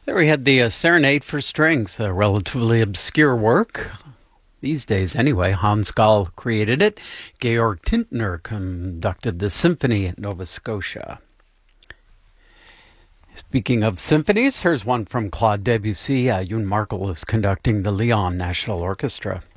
There we had the Serenade for Strings, a relatively obscure work. These days, anyway. Hans Gall created it. Georg Tintner conducted the symphony at Nova Scotia. Speaking of symphonies, here's one from Claude Debussy. Youn Markel is conducting the Lyon National Orchestra.